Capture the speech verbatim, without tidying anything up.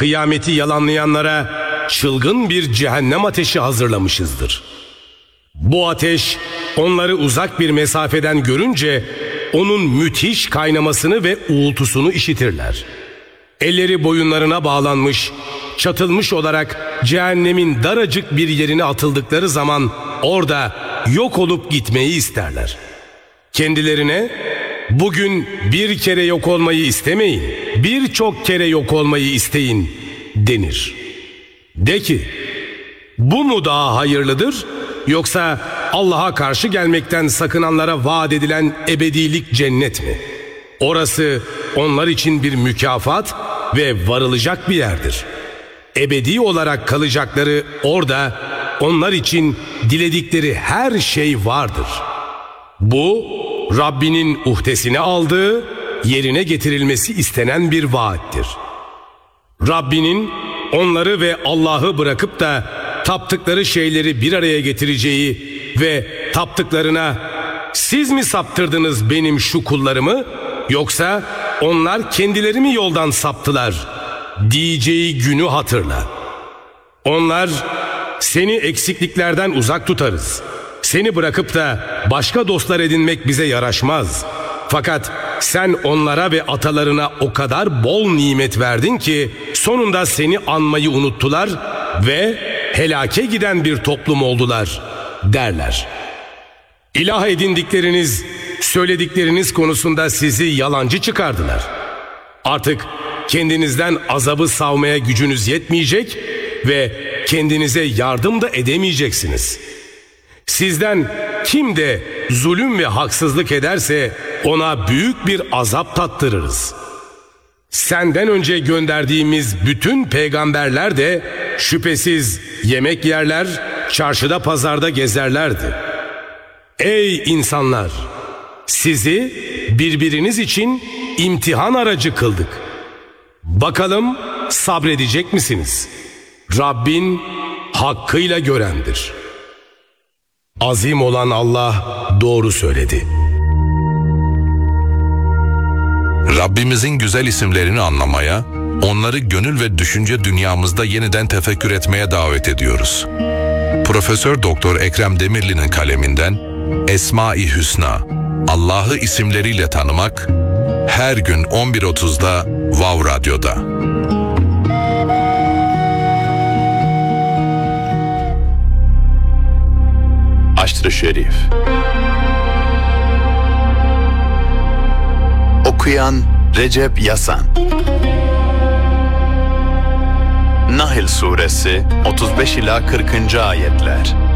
kıyameti yalanlayanlara çılgın bir cehennem ateşi hazırlamışızdır. Bu ateş onları uzak bir mesafeden görünce onun müthiş kaynamasını ve uğultusunu işitirler. Elleri boyunlarına bağlanmış, çatılmış olarak cehennemin daracık bir yerine atıldıkları zaman orada yok olup gitmeyi isterler. Kendilerine bugün bir kere yok olmayı istemeyin, birçok kere yok olmayı isteyin denir. De ki, bu mu daha hayırlıdır, yoksa Allah'a karşı gelmekten sakınanlara vaat edilen ebedilik cennet mi? Orası onlar için bir mükafat ve varılacak bir yerdir. Ebedi olarak kalacakları orada onlar için diledikleri her şey vardır. Bu Rabbinin uhdesine aldığı, yerine getirilmesi istenen bir vaattir. Rabbinin onları ve Allah'ı bırakıp da taptıkları şeyleri bir araya getireceği ve taptıklarına siz mi saptırdınız benim şu kullarımı, yoksa onlar kendileri mi yoldan saptılar diyeceği günü hatırla. Onlar seni eksikliklerden uzak tutarız, seni bırakıp da başka dostlar edinmek bize yaraşmaz. Fakat sen onlara ve atalarına o kadar bol nimet verdin ki sonunda seni anmayı unuttular ve helake giden bir toplum oldular derler. İlah edindikleriniz, söyledikleriniz konusunda sizi yalancı çıkardılar. Artık kendinizden azabı savmaya gücünüz yetmeyecek ve kendinize yardım da edemeyeceksiniz. Sizden kim de zulüm ve haksızlık ederse ona büyük bir azap tattırırız. Senden önce gönderdiğimiz bütün peygamberler de şüphesiz yemek yerler, çarşıda pazarda gezerlerdi. Ey insanlar! Sizi birbiriniz için imtihan aracı kıldık. Bakalım sabredecek misiniz? Rabbin hakkıyla görendir. Azim olan Allah doğru söyledi. Rabbimizin güzel isimlerini anlamaya, onları gönül ve düşünce dünyamızda yeniden tefekkür etmeye davet ediyoruz. Profesör Doktor Ekrem Demirli'nin kaleminden Esma-i Hüsna, Allah'ı isimleriyle tanımak, her gün on bir otuzda Vav Radyo'da. Aşr-ı Şerif. Okuyan Recep Yasan. Nahl Suresi otuz beş ila kırkıncı ayetler.